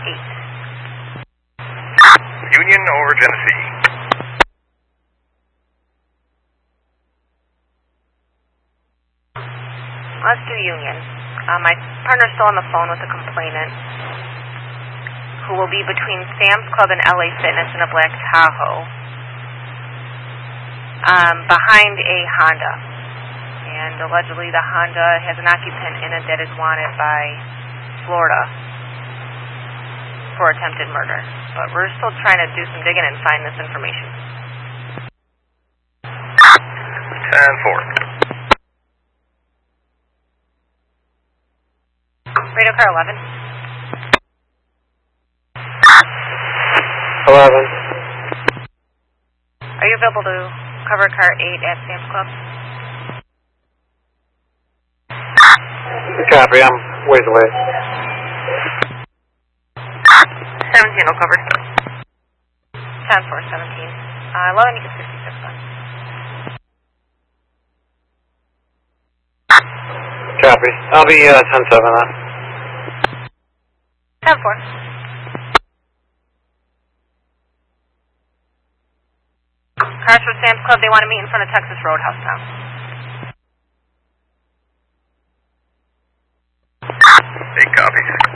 Union over Genesee. Let's do Union. My partner's still on the phone with the complainant, who will be between Sam's Club and LA Fitness in a black Tahoe, behind a Honda. And allegedly the Honda has an occupant in it that is wanted by Florida for attempted murder. But we're still trying to do some digging and find this information. 10-4. Radio car 11. 11. Are you available to cover car 8 at Sam's Club? Copy, I'm ways away. 17 will cover. 10-4, 17. 11, you get 66 on. Copy. I'll be 10-7 then. 10-4. Cars for Sam's Club, they want to meet in front of Texas Roadhouse now. Hey, copies.